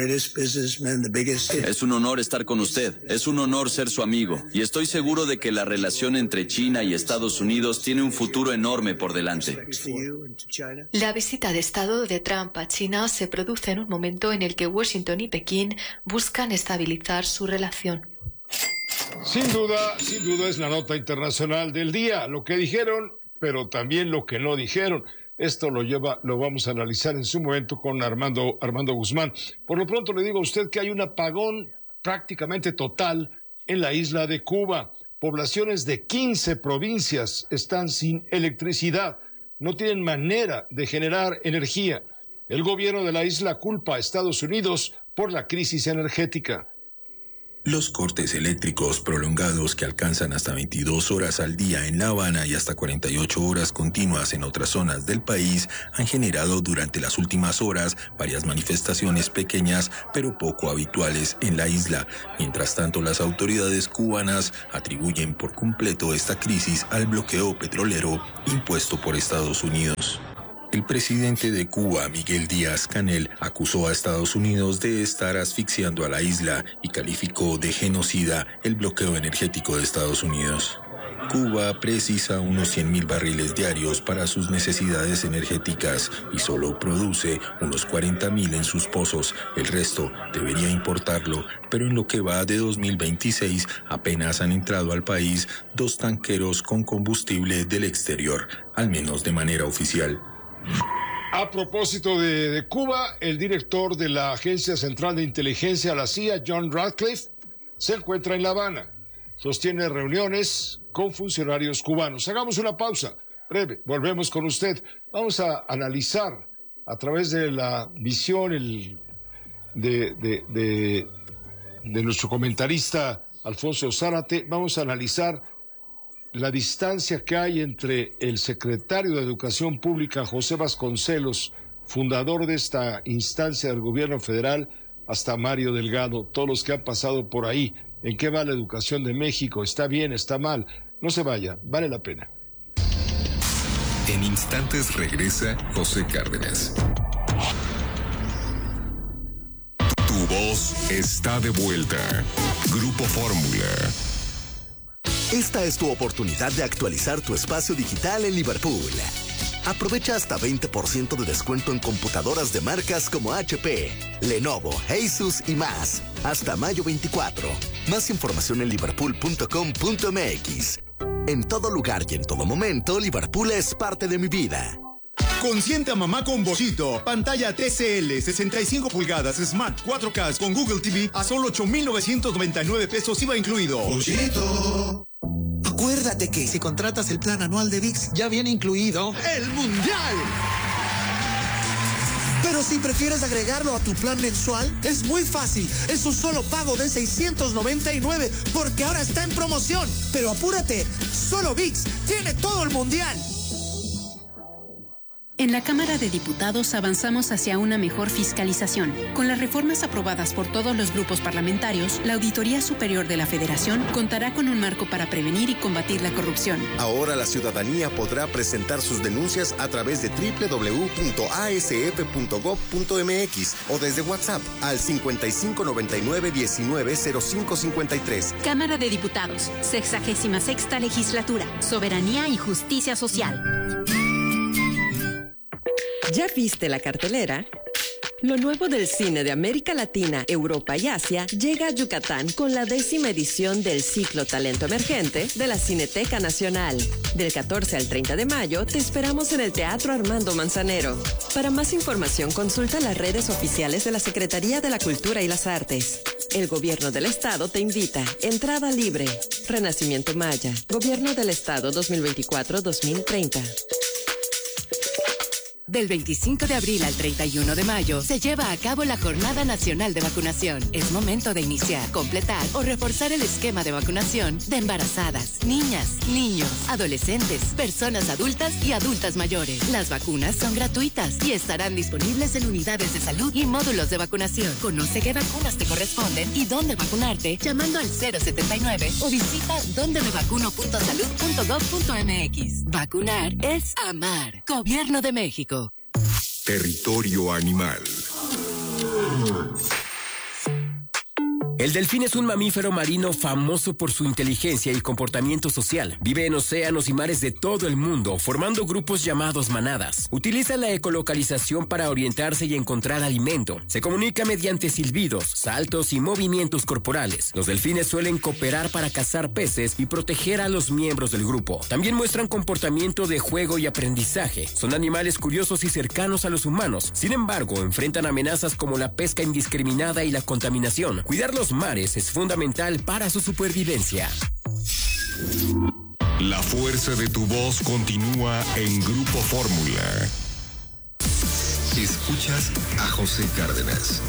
Es un honor estar con usted, es un honor ser su amigo y estoy seguro de que la relación entre China y Estados Unidos tiene un futuro enorme por delante. La visita de Estado de Trump a China se produce en un momento en el que Washington y Pekín buscan estabilizar su relación. Sin duda, sin duda es la nota internacional del día, lo que dijeron, pero también lo que no dijeron. Esto lo lleva, lo vamos a analizar en su momento con Armando, Armando Guzmán. Por lo pronto le digo a usted que hay un apagón prácticamente total en la isla de Cuba. Poblaciones de quince provincias están sin electricidad, no tienen manera de generar energía. El gobierno de la isla culpa a Estados Unidos por la crisis energética. Los cortes eléctricos prolongados que alcanzan hasta veintidós horas al día en La Habana y hasta cuarenta y ocho horas continuas en otras zonas del país han generado durante las últimas horas varias manifestaciones pequeñas pero poco habituales en la isla. Mientras tanto, las autoridades cubanas atribuyen por completo esta crisis al bloqueo petrolero impuesto por Estados Unidos. El presidente de Cuba, Miguel Díaz-Canel, acusó a Estados Unidos de estar asfixiando a la isla y calificó de genocida el bloqueo energético de Estados Unidos. Cuba precisa unos cien mil barriles diarios para sus necesidades energéticas y solo produce unos cuarenta mil en sus pozos. El resto debería importarlo, pero en lo que va de dos mil veintiséis apenas han entrado al país dos tanqueros con combustible del exterior, al menos de manera oficial. A propósito de, de Cuba, el director de la Agencia Central de Inteligencia, la C I A, John Ratcliffe, se encuentra en La Habana. Sostiene reuniones con funcionarios cubanos. Hagamos una pausa breve, volvemos con usted. Vamos a analizar a través de la visión el, de, de, de, de nuestro comentarista Alfonso Zárate, vamos a analizar la distancia que hay entre el secretario de Educación Pública, José Vasconcelos, fundador de esta instancia del gobierno federal, hasta Mario Delgado, todos los que han pasado por ahí. ¿En qué va la educación de México? ¿Está bien? ¿Está mal? No se vaya, vale la pena. En instantes regresa José Cárdenas. Tu voz está de vuelta. Grupo Fórmula. Esta es tu oportunidad de actualizar tu espacio digital en Liverpool. Aprovecha hasta veinte por ciento de descuento en computadoras de marcas como H P, Lenovo, Asus y más. Hasta mayo veinticuatro. Más información en liverpool punto com punto m x. En todo lugar y en todo momento, Liverpool es parte de mi vida. Consiente a mamá con Boschito. Pantalla T C L, sesenta y cinco pulgadas, Smart cuatro K con Google T V a solo ocho mil novecientos noventa y nueve pesos I V A incluido. Boschito. Acuérdate que si contratas el plan anual de V I X, ya viene incluido el Mundial. Pero si prefieres agregarlo a tu plan mensual, es muy fácil. Es un solo pago de seiscientos noventa y nueve porque ahora está en promoción. Pero apúrate, solo V I X tiene todo el Mundial. En la Cámara de Diputados avanzamos hacia una mejor fiscalización. Con las reformas aprobadas por todos los grupos parlamentarios, la Auditoría Superior de la Federación contará con un marco para prevenir y combatir la corrupción. Ahora la ciudadanía podrá presentar sus denuncias a través de doble u doble u doble u punto a s f punto gov punto m x o desde WhatsApp al cincuenta y cinco noventa y nueve diecinueve cero cinco cincuenta y tres. Cámara de Diputados, sexagésima sexta Legislatura, Soberanía y Justicia Social. ¿Ya viste la cartelera? Lo nuevo del cine de América Latina, Europa y Asia llega a Yucatán con la décima edición del ciclo Talento Emergente de la Cineteca Nacional. Del catorce al treinta de mayo te esperamos en el Teatro Armando Manzanero. Para más información consulta las redes oficiales de la Secretaría de la Cultura y las Artes. El Gobierno del Estado te invita. Entrada libre. Renacimiento Maya. Gobierno del Estado dos mil veinticuatro a dos mil treinta. Del veinticinco de abril al treinta y uno de mayo se lleva a cabo la Jornada Nacional de Vacunación. Es momento de iniciar, completar o reforzar el esquema de vacunación de embarazadas, niñas, niños, adolescentes, personas adultas y adultas mayores. Las vacunas son gratuitas y estarán disponibles en unidades de salud y módulos de vacunación. Conoce qué vacunas te corresponden y dónde vacunarte llamando al cero setenta y nueve o visita donde me vacuno punto salud punto gov punto m x. Vacunar es amar. Gobierno de México. Territorio Animal. El delfín es un mamífero marino famoso por su inteligencia y comportamiento social. Vive en océanos y mares de todo el mundo, formando grupos llamados manadas. Utiliza la ecolocalización para orientarse y encontrar alimento. Se comunica mediante silbidos, saltos y movimientos corporales. Los delfines suelen cooperar para cazar peces y proteger a los miembros del grupo. También muestran comportamiento de juego y aprendizaje. Son animales curiosos y cercanos a los humanos. Sin embargo, enfrentan amenazas como la pesca indiscriminada y la contaminación. Cuidar los mares es fundamental para su supervivencia. La fuerza de tu voz continúa en Grupo Fórmula. Escuchas a José Cárdenas.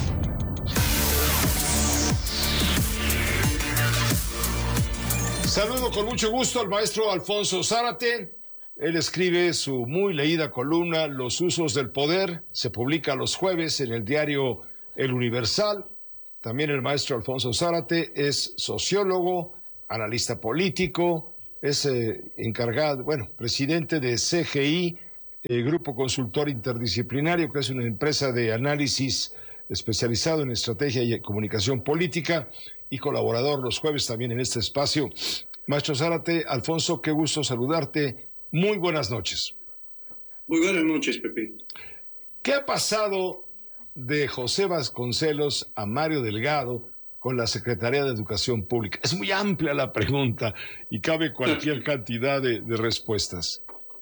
Saludo con mucho gusto al maestro Alfonso Zárate. Él escribe su muy leída columna Los usos del poder. Se publica los jueves en el diario El Universal. También el maestro Alfonso Zárate es sociólogo, analista político, es eh, encargado, bueno, presidente de C G I, eh, Grupo Consultor Interdisciplinario, que es una empresa de análisis especializado en estrategia y comunicación política, y colaborador los jueves también en este espacio. Maestro Zárate, Alfonso, qué gusto saludarte. Muy buenas noches. Muy buenas noches, Pepe. ¿Qué ha pasado de José Vasconcelos a Mario Delgado con la Secretaría de Educación Pública? Es muy amplia la pregunta y cabe cualquier cantidad de, de respuestas.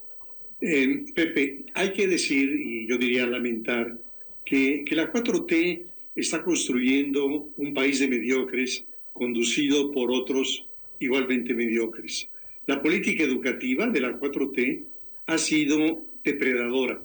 Eh, Pepe, hay que decir, y yo diría lamentar, que, que la cuatro T está construyendo un país de mediocres conducido por otros igualmente mediocres. La política educativa de la cuatro T ha sido depredadora.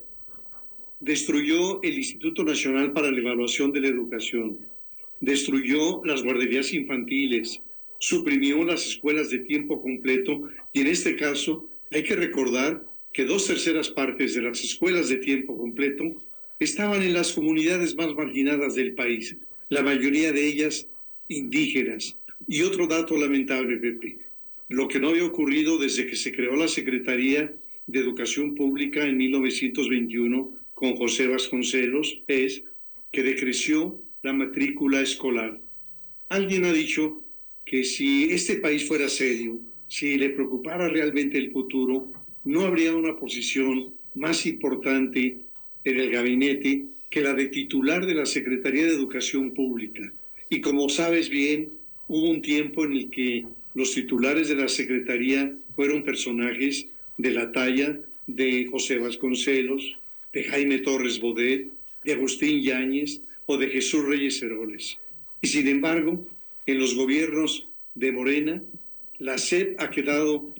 Destruyó el Instituto Nacional para la Evaluación de la Educación, destruyó las guarderías infantiles, suprimió las escuelas de tiempo completo y en este caso hay que recordar que dos terceras partes de las escuelas de tiempo completo estaban en las comunidades más marginadas del país, la mayoría de ellas indígenas. Y otro dato lamentable, Pepe, lo que no había ocurrido desde que se creó la Secretaría de Educación Pública en mil novecientos veintiuno con José Vasconcelos es que decreció la matrícula escolar. Alguien ha dicho que si este país fuera serio, si le preocupara realmente el futuro, no habría una posición más importante en el gabinete que la de titular de la Secretaría de Educación Pública. Y como sabes bien, hubo un tiempo en el que los titulares de la Secretaría fueron personajes de la talla de José Vasconcelos, de Jaime Torres Bodet, de Agustín Yáñez o de Jesús Reyes Heroles. Y sin embargo, en los gobiernos de Morena, la S E P ha quedado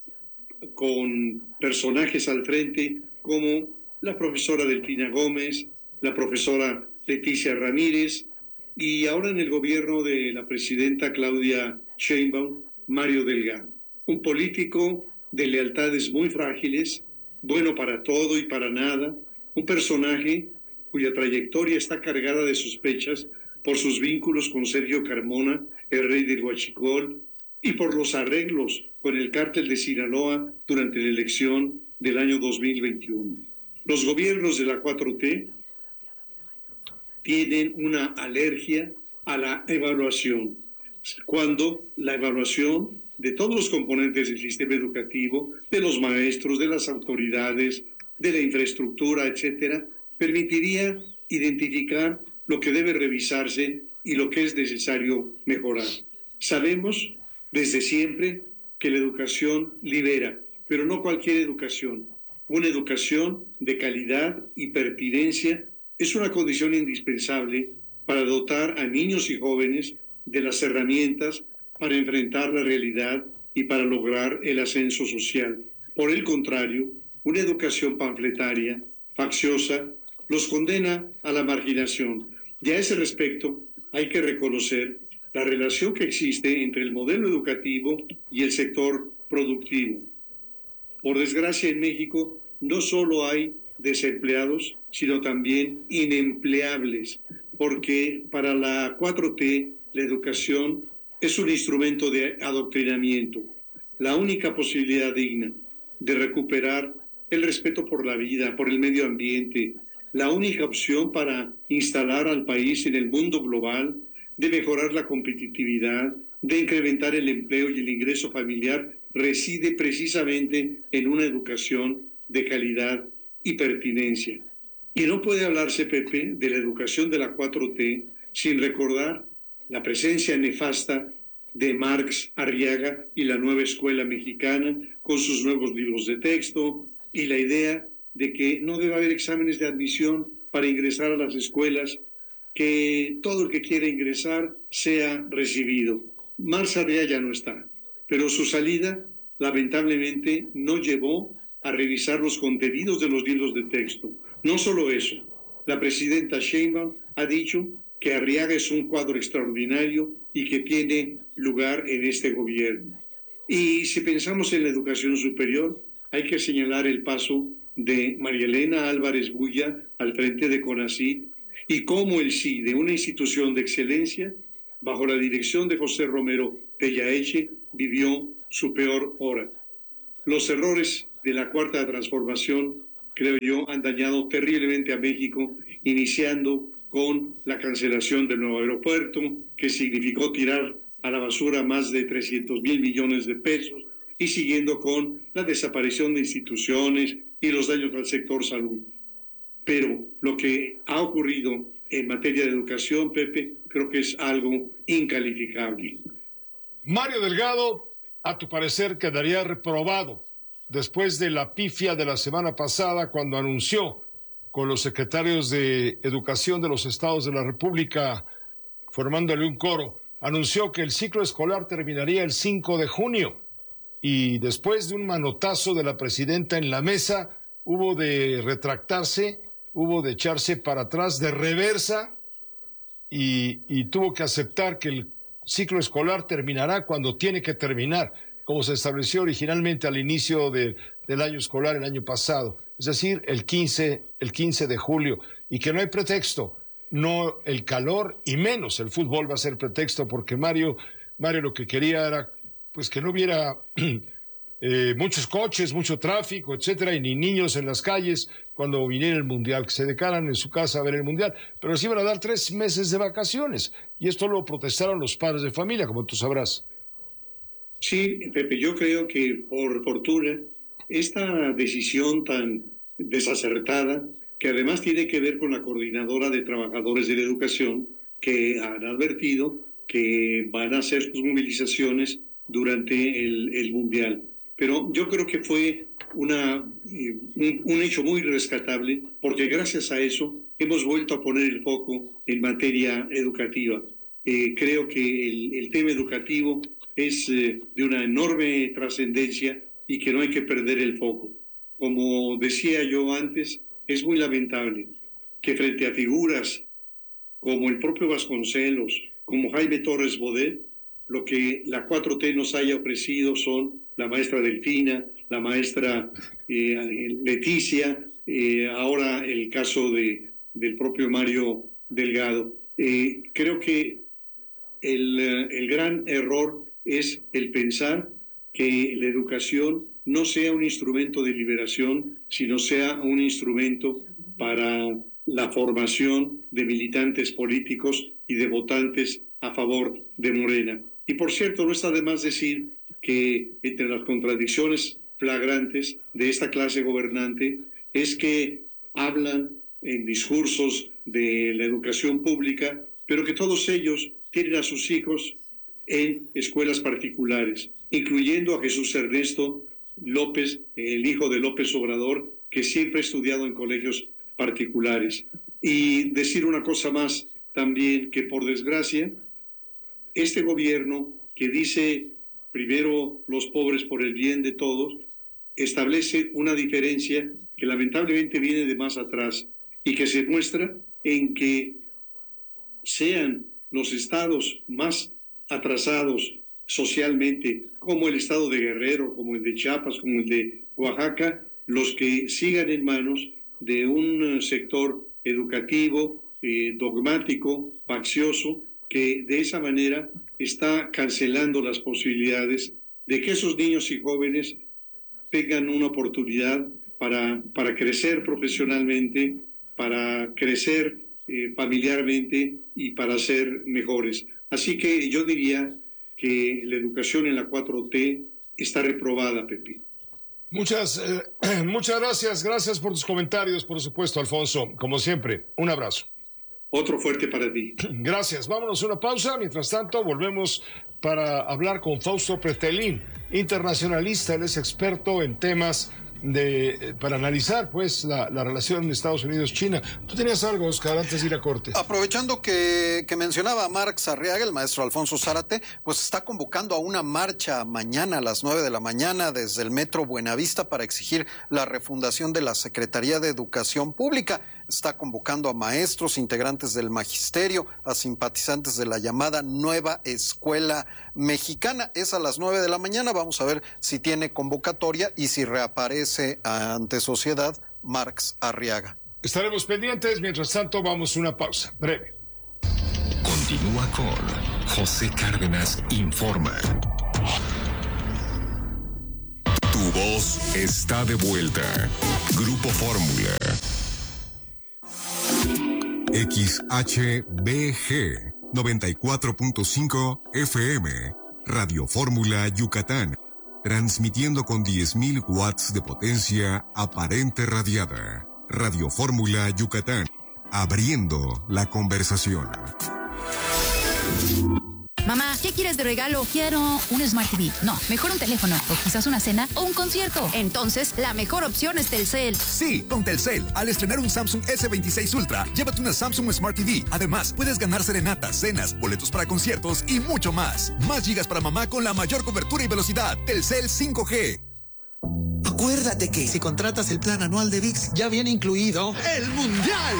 con personajes al frente como la profesora Delfina Gómez, la profesora Leticia Ramírez, y ahora en el gobierno de la presidenta Claudia Sheinbaum, Mario Delgado. Un político de lealtades muy frágiles, bueno para todo y para nada, un personaje cuya trayectoria está cargada de sospechas por sus vínculos con Sergio Carmona, el rey del Huachicol, y por los arreglos con el cártel de Sinaloa durante la elección del año dos mil veintiuno. Los gobiernos de la cuatro T tienen una alergia a la evaluación, cuando la evaluación de todos los componentes del sistema educativo, de los maestros, de las autoridades, de la infraestructura, etcétera, permitiría identificar lo que debe revisarse y lo que es necesario mejorar. Sabemos desde siempre que la educación libera, pero no cualquier educación. Una educación de calidad y pertinencia es una condición indispensable para dotar a niños y jóvenes de las herramientas para enfrentar la realidad y para lograr el ascenso social. Por el contrario, una educación panfletaria, facciosa, los condena a la marginación. Y a ese respecto hay que reconocer la relación que existe entre el modelo educativo y el sector productivo. Por desgracia, en México no solo hay desempleados, sino también inempleables, porque para la cuatro T la educación es un instrumento de adoctrinamiento, la única posibilidad digna de recuperar el respeto por la vida, por el medio ambiente, la única opción para instalar al país en el mundo global, de mejorar la competitividad, de incrementar el empleo y el ingreso familiar, reside precisamente en una educación de calidad y pertinencia. Y no puede hablarse, Pepe, de la educación de la cuatro T sin recordar la presencia nefasta de Marx Arriaga y la nueva escuela mexicana con sus nuevos libros de texto y la idea de que no debe haber exámenes de admisión para ingresar a las escuelas, que todo el que quiera ingresar sea recibido. Marx Arriaga ya no está, pero su salida lamentablemente no llevó a revisar los contenidos de los libros de texto. No solo eso, la presidenta Sheinbaum ha dicho que Arriaga es un cuadro extraordinario y que tiene lugar en este gobierno. Y si pensamos en la educación superior, hay que señalar el paso de María Elena Álvarez Bulla al frente de CONACYT y cómo el sí de una institución de excelencia, bajo la dirección de José Romero Tellaeche, vivió su peor hora. Los errores de la Cuarta Transformación, creo yo, han dañado terriblemente a México, iniciando con la cancelación del nuevo aeropuerto, que significó tirar a la basura más de trescientos mil millones de pesos, y siguiendo con la desaparición de instituciones y los daños al sector salud. Pero lo que ha ocurrido en materia de educación, Pepe, creo que es algo incalificable. Mario Delgado, a tu parecer, quedaría reprobado después de la pifia de la semana pasada cuando anunció con los secretarios de Educación de los estados de la República, formándole un coro, anunció que el ciclo escolar terminaría el cinco de junio y después de un manotazo de la presidenta en la mesa, hubo de retractarse, hubo de echarse para atrás de reversa y, y tuvo que aceptar que el ciclo escolar terminará cuando tiene que terminar, como se estableció originalmente al inicio de, del año escolar el año pasado, es decir, el quince, el quince de julio, y que no hay pretexto, no el calor y menos el fútbol va a ser pretexto, porque Mario, Mario lo que quería era pues que no hubiera eh, muchos coches, mucho tráfico, etcétera, y ni niños en las calles cuando viniera el Mundial, que se decaran en su casa a ver el Mundial, pero les iban a dar tres meses de vacaciones, y esto lo protestaron los padres de familia, como tú sabrás. Sí, Pepe, yo creo que por fortuna esta decisión tan desacertada, que además tiene que ver con la Coordinadora de Trabajadores de la Educación, que han advertido que van a hacer sus movilizaciones durante el, el Mundial. Pero yo creo que fue una, eh, un, un hecho muy rescatable, porque gracias a eso hemos vuelto a poner el foco en materia educativa. Eh, creo que el, el tema educativo es eh, de una enorme trascendencia y que no hay que perder el foco. Como decía yo antes, es muy lamentable que frente a figuras como el propio Vasconcelos, como Jaime Torres Bodet, lo que la cuatro T nos haya ofrecido son la maestra Delfina, la maestra eh, Leticia, eh, ahora el caso de, del propio Mario Delgado. Eh, creo que el, el gran error es el pensar que la educación no sea un instrumento de liberación, sino sea un instrumento para la formación de militantes políticos y de votantes a favor de Morena. Y por cierto, no está de más decir que entre las contradicciones flagrantes de esta clase gobernante es que hablan en discursos de la educación pública, pero que todos ellos tienen a sus hijos en escuelas particulares, incluyendo a Jesús Ernesto López, el hijo de López Obrador, que siempre ha estudiado en colegios particulares. Y decir una cosa más también, que por desgracia, este gobierno que dice primero los pobres por el bien de todos, establece una diferencia que lamentablemente viene de más atrás y que se muestra en que sean los estados más atrasados socialmente, como el estado de Guerrero, como el de Chiapas, como el de Oaxaca, los que sigan en manos de un sector educativo, eh, dogmático, faccioso, que de esa manera está cancelando las posibilidades de que esos niños y jóvenes tengan una oportunidad para, para crecer profesionalmente, para crecer eh, familiarmente y para ser mejores. Así que yo diría que la educación en la cuatro T está reprobada, Pepe. Muchas, eh, muchas gracias, gracias por tus comentarios, por supuesto, Alfonso. Como siempre, un abrazo. Otro fuerte para ti. Gracias. Vámonos a una pausa. Mientras tanto, volvemos para hablar con Fausto Pretelín, internacionalista. Él es experto en temas de, para analizar pues la, la relación Estados Unidos-China. Tú tenías algo, Oscar, antes de ir a corte. Aprovechando que, que mencionaba a Marx Arriaga, el maestro Alfonso Zárate, pues está convocando a una marcha mañana a las nueve de la mañana desde el Metro Buenavista para exigir la refundación de la Secretaría de Educación Pública. Está convocando a maestros, integrantes del magisterio, a simpatizantes de la llamada Nueva Escuela Mexicana. Es a las nueve de la mañana. Vamos a ver si tiene convocatoria y si reaparece ante sociedad Marx Arriaga. Estaremos pendientes. Mientras tanto, vamos a una pausa breve. Continúa con José Cárdenas Informa. Tu voz está de vuelta. Grupo Fórmula. X H B G noventa y cuatro punto cinco F M, Radio Fórmula Yucatán, transmitiendo con diez mil watts de potencia aparente radiada. Radio Fórmula Yucatán, abriendo la conversación. Mamá, ¿qué quieres de regalo? Quiero un Smart T V. No, mejor un teléfono, o quizás una cena o un concierto. Entonces, la mejor opción es Telcel. Sí, con Telcel. Al estrenar un Samsung S veintiséis Ultra, llévate una Samsung Smart T V. Además, puedes ganar serenatas, cenas, boletos para conciertos y mucho más. Más gigas para mamá con la mayor cobertura y velocidad. Telcel cinco G. Acuérdate que si contratas el plan anual de V I X, ya viene incluido el Mundial.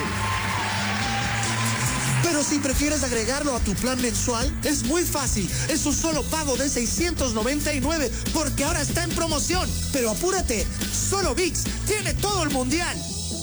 Pero si prefieres agregarlo a tu plan mensual, es muy fácil. Es un solo pago de seiscientos noventa y nueve porque ahora está en promoción. Pero apúrate, solo V I X tiene todo el Mundial.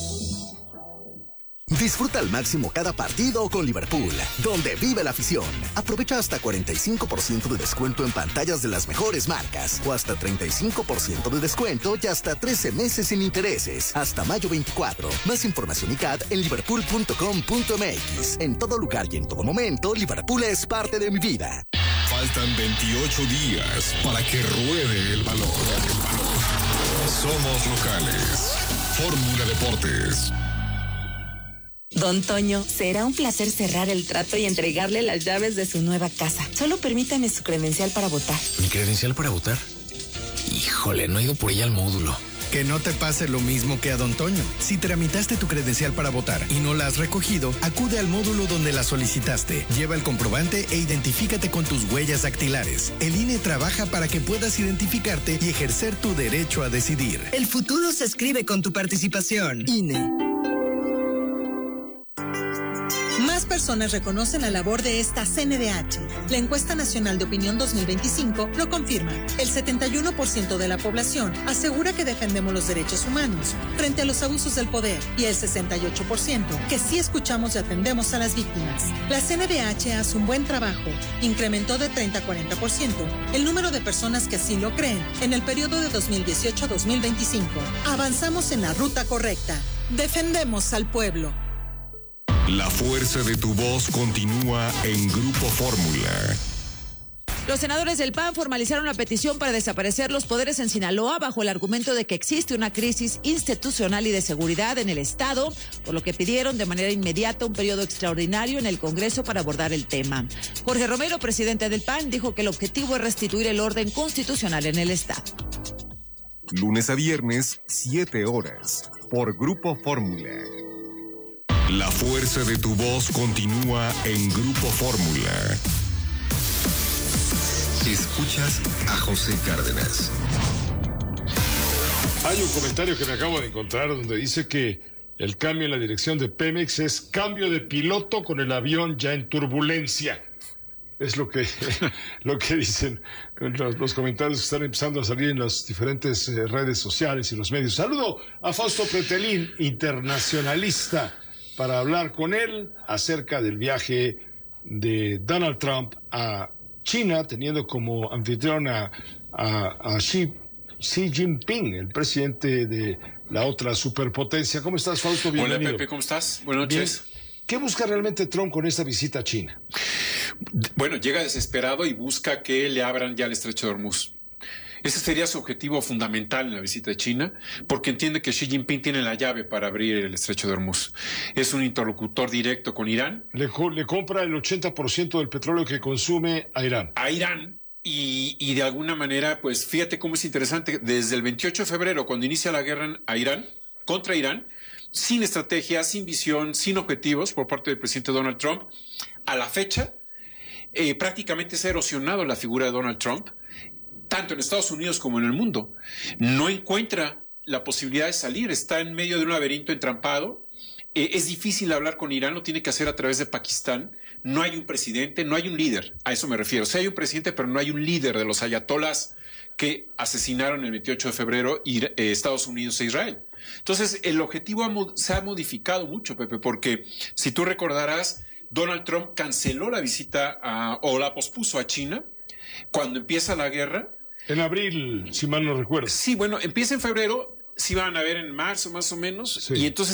Disfruta al máximo cada partido con Liverpool, donde vive la afición. Aprovecha hasta cuarenta y cinco por ciento de descuento en pantallas de las mejores marcas, o hasta treinta y cinco por ciento de descuento y hasta trece meses sin intereses, hasta mayo veinticuatro. Más información y C A D en liverpool punto com punto m x. En todo lugar y en todo momento, Liverpool es parte de mi vida. Faltan veintiocho días para que ruede el balón. El balón. Somos locales. Fórmula Deportes. Don Toño, será un placer cerrar el trato y entregarle las llaves de su nueva casa. Solo permítame su credencial para votar. ¿Mi credencial para votar? Híjole, no he ido por ella al módulo. Que no te pase lo mismo que a Don Toño. Si tramitaste tu credencial para votar y no la has recogido, acude al módulo donde la solicitaste. Lleva el comprobante e identifícate con tus huellas dactilares. El I N E trabaja para que puedas identificarte y ejercer tu derecho a decidir. El futuro se escribe con tu participación. I N E. Más personas reconocen la labor de esta C N D H. La encuesta nacional de opinión dos mil veinticinco lo confirma. El setenta y uno por ciento de la población asegura que defendemos los derechos humanos frente a los abusos del poder y el sesenta y ocho por ciento que sí escuchamos y atendemos a las víctimas. La C N D H hace un buen trabajo. Incrementó de treinta a cuarenta por ciento el número de personas que así lo creen en el periodo de dos mil dieciocho a dos mil veinticinco. Avanzamos en la ruta correcta. Defendemos al pueblo. La fuerza de tu voz continúa en Grupo Fórmula. Los senadores del P A N formalizaron la petición para desaparecer los poderes en Sinaloa bajo el argumento de que existe una crisis institucional y de seguridad en el Estado, por lo que pidieron de manera inmediata un periodo extraordinario en el Congreso para abordar el tema. Jorge Romero, presidente del P A N, dijo que el objetivo es restituir el orden constitucional en el Estado. Lunes a viernes, siete horas, por Grupo Fórmula. La fuerza de tu voz continúa en Grupo Fórmula. Escuchas a José Cárdenas. Hay un comentario que me acabo de encontrar donde dice que el cambio en la dirección de Pemex es cambio de piloto con el avión ya en turbulencia. Es lo que, lo que dicen los, los comentarios que están empezando a salir en las diferentes eh, redes sociales y los medios. Saludo a Fausto Pretelín, internacionalista, para hablar con él acerca del viaje de Donald Trump a China, teniendo como anfitrión a, a, a Xi, Xi Jinping, el presidente de la otra superpotencia. ¿Cómo estás, Fausto? Bienvenido. Hola, Pepe, ¿cómo estás? Buenas noches. Bien. ¿Qué busca realmente Trump con esta visita a China? Bueno, llega desesperado y busca que le abran ya el estrecho de Hormuz. Ese sería su objetivo fundamental en la visita de China, porque entiende que Xi Jinping tiene la llave para abrir el estrecho de Hormuz. Es un interlocutor directo con Irán. Le, le compra el ochenta por ciento del petróleo que consume a Irán. A Irán, Y, y de alguna manera, pues fíjate cómo es interesante, desde el veintiocho de febrero, cuando inicia la guerra a Irán, contra Irán, sin estrategia, sin visión, sin objetivos por parte del presidente Donald Trump, a la fecha, eh, prácticamente se ha erosionado la figura de Donald Trump, tanto en Estados Unidos como en el mundo. No encuentra la posibilidad de salir, está en medio de un laberinto entrampado. Eh, es difícil hablar con Irán, lo tiene que hacer a través de Pakistán. No hay un presidente, no hay un líder, a eso me refiero. Sí hay un presidente, pero no hay un líder de los ayatolás que asesinaron el veintiocho de febrero eh, Estados Unidos e Israel. Entonces, el objetivo ha, se ha modificado mucho, Pepe, porque si tú recordarás, Donald Trump canceló la visita a, o la pospuso a China cuando empieza la guerra. En abril, si mal no recuerdo. Sí, bueno, empieza en febrero, sí van a ver en marzo más o menos, sí. Y entonces